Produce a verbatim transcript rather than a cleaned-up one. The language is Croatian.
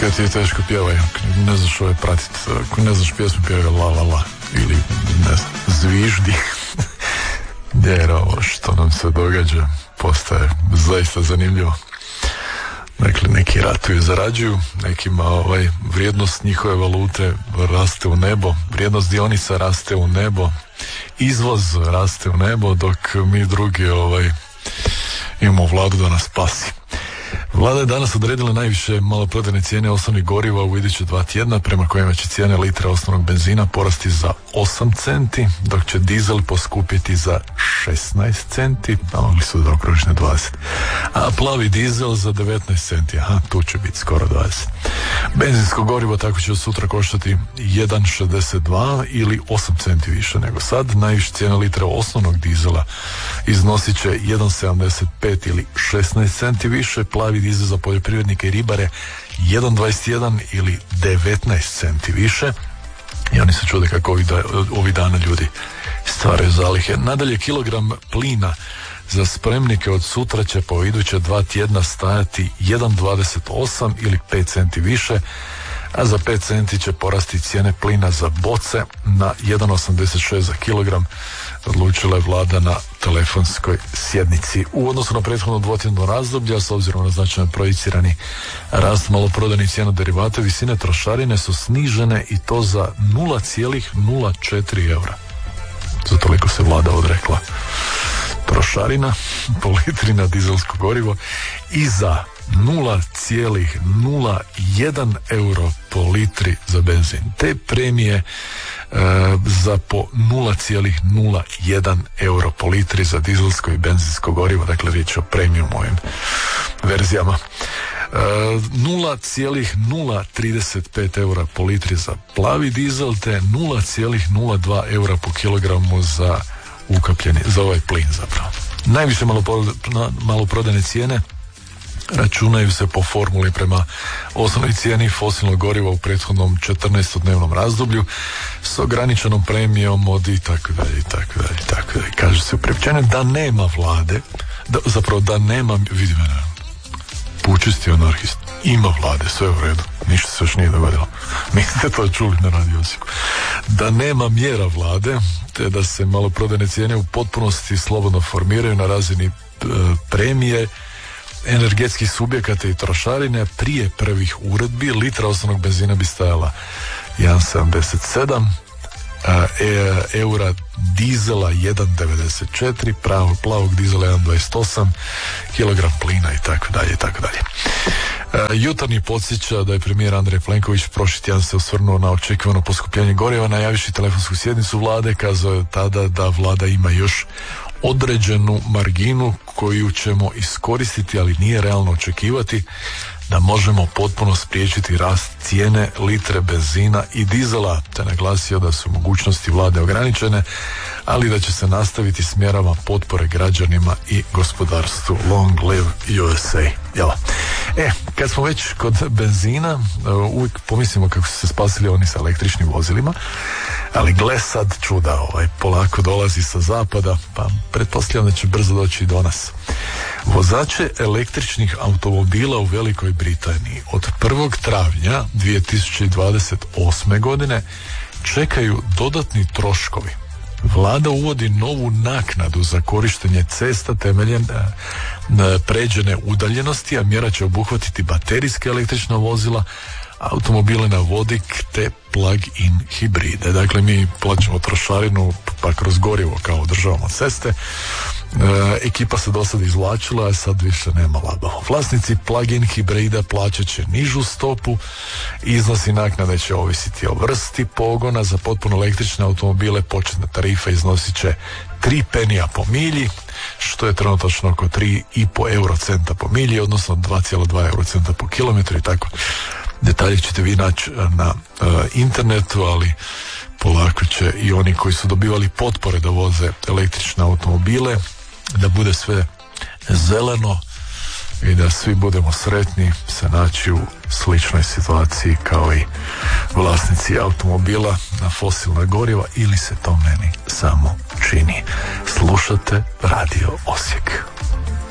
kad ti je teško pjevaj, ne znaš ovo je pratit, ako ne znaš pjesmu pjevaj la la la ili ne znam, zviždi. Jer ovo što nam se događa postaje zaista zanimljivo. Dakle, neki ratuju i zarađuju, nekima ovaj, vrijednost njihove valute raste u nebo, vrijednost dionica raste u nebo, izvoz raste u nebo, dok mi drugi ovaj, imamo vladu da nas spasi. Vlada je danas odredila najviše maloprodajne cijene osnovnih goriva u iduća dva tjedna, prema kojima će cijene litra osnovnog benzina porasti za osam centi, dok će dizel poskupiti za šesnaest centi, a mogli su da okružne dvadeset, a plavi dizel za devetnaest centi, aha, tu će biti skoro dvadeset. Benzinsko gorivo tako će od sutra koštati jedan šezdeset dva ili osam centi više nego sad. Najviše cijena litra osnovnog dizela iznosit će jedan sedamdeset pet ili šesnaest centi više, plavi dizel za poljoprivrednike i ribare jedan dvadeset jedan ili devetnaest centi više. I oni se čude kako ovi, da, ovi dana ljudi stvaraju zalihe. Nadalje, kilogram plina za spremnike od sutra će po iduća dva tjedna stajati jedan dvadeset osam ili pet centi više, a za pet centi će porasti cijene plina za boce na jedan osamdeset šest za kilogram, odlučila je vlada na telefonskoj sjednici. U odnosu na prethodno dvotjedno razdoblje, s obzirom na značajno projicirani rast maloprodajnih cijena derivata, visine trošarine su snižene i to za nula zarez nula četiri eura. Za toliko se vlada odrekla trošarina po litri na dizelsko gorivo i za nula zarez nula jedan euro po litri za benzin. Te premije e, za po nula zarez nula jedan euro po litri za dizelsko i benzinsko gorivo, dakle riječ o premium ovim verzijama. E, nula zarez nula trideset pet eura po litri za plavi dizel te nula zarez nula dva eura po kilogramu za ukapljeni, za ovaj plin zapravo. Najviše maloprodajne cijene računaju se po formuli prema osnovnoj cijeni fosilnog goriva u prethodnom četrnaestodnevnom razdoblju s ograničenom premijom od i tako dalje i tako dalje i tako dalje. Kaže se u priopćenju da nema vlade, da, zapravo da nema, vidi mene, pučisti anarhist, ima vlade, sve u redu, ništa se još nije dogodilo. Niste to čuli na Radio Osijeku. Da nema mjera vlade, te da se maloprodajne cijene u potpunosti slobodno formiraju na razini e, premije energetskih subjekata i trošarine. Prije prvih uredbi litra osnovnog benzina bi stajala jedan sedamdeset sedam, e, eura dizela jedan devedeset četiri, pravog, plavog dizela jedan dvadeset osam, kilogram plina i tako dalje i tako dalje. Jutarnji podsjeća da je premijer Andrej Plenković prošli tjedan se osvrnuo na očekivano poskupljenje goriva, najavivši telefonsku sjednicu vlade, kazao je tada da vlada ima još određenu marginu koju ćemo iskoristiti, ali nije realno očekivati da možemo potpuno spriječiti rast cijene litre benzina i dizela, te naglasio da su mogućnosti vlade ograničene, ali da će se nastaviti s mjerama potpore građanima i gospodarstvu. Long live U S A. Jel? E, kad smo već kod benzina, uvijek pomislimo kako su se spasili oni sa električnim vozilima, ali gle sad čuda, ovaj, polako dolazi sa zapada, pa pretpostavljam da će brzo doći i do nas. Vozače električnih automobila u Velikoj Britaniji od prvog travnja dvije tisuće dvadeset osme godine čekaju dodatni troškovi. Vlada uvodi novu naknadu za korištenje cesta temeljem na pređene udaljenosti, a mjera će obuhvatiti baterijske električna vozila, automobile na vodik te plug-in hibride. Dakle, mi plaćamo trošarinu pa kroz gorivo kao održavamo ceste. E, ekipa se do sad izvlačila, a sad više nema labavo. Vlasnici plug-in hibrida plaćat će nižu stopu, iznosi naknade će ovisiti o vrsti pogona. Za potpuno električne automobile početna tarifa iznosit će tri penija po milji, što je trenutačno oko tri i po eurocenta po milji, odnosno dva zarez dva eurocenta po kilometru i tako. Detalje ćete vi naći na uh, internetu, ali polako će i oni koji su dobivali potpore da voze električne automobile, da bude sve zeleno i da svi budemo sretni, se naći u sličnoj situaciji kao i vlasnici automobila na fosilna goriva, ili se to meni samo čini. Slušate Radio Osijek.